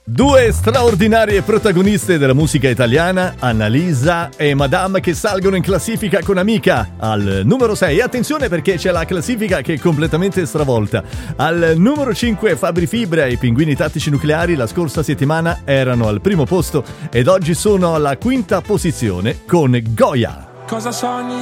Due straordinarie protagoniste della musica italiana, Annalisa e Madame, che salgono in classifica con Amica al numero 6. Attenzione perché c'è la classifica che è completamente stravolta. Al numero 5 Fabri Fibra e i Pinguini Tattici Nucleari la scorsa settimana erano al primo posto ed oggi sono alla quinta posizione con Goya. Cosa sogni